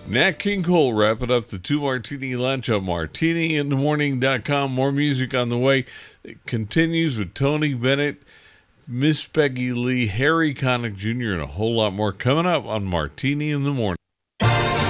Nat King Cole wrapping up the Two Martini Lunch on martiniinthemorning.com. More music on the way. It continues with Tony Bennett, Miss Peggy Lee, Harry Connick Jr., and a whole lot more coming up on Martini in the Morning.